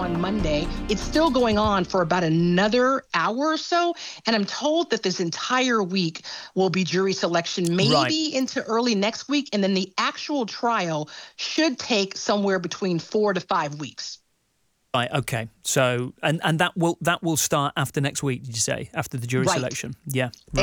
on Monday. It's still going on for about another hour or so. And I'm told that this entire week will be jury selection, maybe into early next week. And then the actual trial should take somewhere between 4 to 5 weeks. Right. Okay. So, and that will start after next week. Did you say after the jury selection? Yeah. Right.